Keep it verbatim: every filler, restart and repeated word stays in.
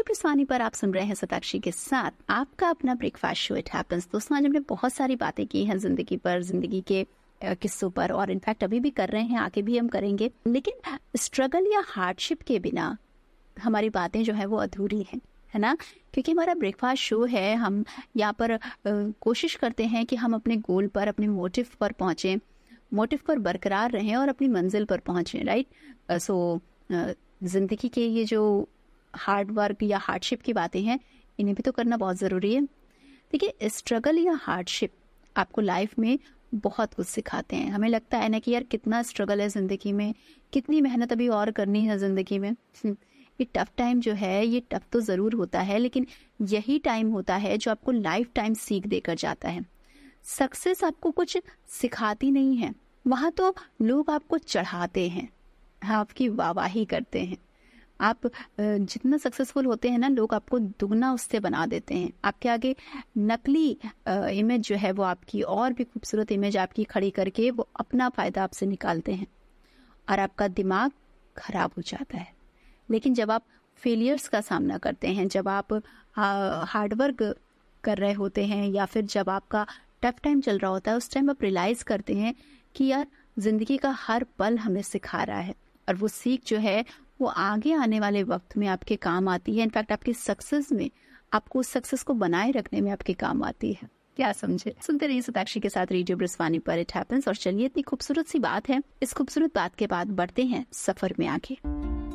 प्रसानी पर आप सुन रहे हैं सताक्षी के साथ आपका अपना ब्रेकफास्ट शो इट हैपेंस। दोस्तों, आज हमने बहुत सारी बातें की हैं जिंदगी पर, जिंदगी के किस्सों पर, और इनफैक्ट अभी भी कर रहे हैं, आगे भी हम करेंगे। लेकिन स्ट्रगल या हार्डशिप के बिना हमारी बातें जो है वो अधूरी हैं, है ना। क्योंकि हमारा ब्रेकफास्ट शो है, हम यहाँ पर आ, कोशिश करते हैं कि हम अपने गोल पर, अपने मोटिव पर पहुँचें, मोटिव पर बरकरार रहें और अपनी मंजिल पर पहुँचें, राइट। सो जिंदगी के ये जो हार्ड वर्क या हार्डशिप की बातें हैं, इन्हें भी तो करना बहुत ज़रूरी है। देखिए, स्ट्रगल या हार्डशिप आपको लाइफ में बहुत कुछ सिखाते हैं। हमें लगता है ना कि यार कितना स्ट्रगल है ज़िंदगी में, कितनी मेहनत अभी और करनी है ज़िंदगी में। ये टफ टाइम जो है, ये टफ तो ज़रूर होता है, लेकिन यही टाइम होता है जो आपको लाइफ टाइम सीख देकर जाता है। सक्सेस आपको कुछ सिखाती नहीं है, वहाँ तो लोग आपको चढ़ाते हैं, आपकी वाहवाही करते हैं। आप जितना सक्सेसफुल होते हैं ना, लोग आपको दुगना उससे बना देते हैं। आपके आगे नकली इमेज जो है वो आपकी, और भी खूबसूरत इमेज आपकी खड़ी करके वो अपना फ़ायदा आपसे निकालते हैं और आपका दिमाग खराब हो जाता है। लेकिन जब आप फेलियर्स का सामना करते हैं, जब आप हार्डवर्क कर रहे होते हैं, या फिर जब आपका टफ टाइम चल रहा होता है, उस टाइम आप रियलाइज़ करते हैं कि यार ज़िंदगी का हर पल हमें सिखा रहा है, और वो सीख जो है वो आगे आने वाले वक्त में आपके काम आती है। इनफैक्ट आपकी सक्सेस में, आपको उस सक्सेस को बनाए रखने में आपके काम आती है। क्या समझे? सुनते रहिए सताक्षी के साथ रेडियो ब्रस्वानी पर इट हैपेंस। और चलिए, इतनी खूबसूरत सी बात है, इस खूबसूरत बात के बाद बढ़ते हैं सफर में आगे।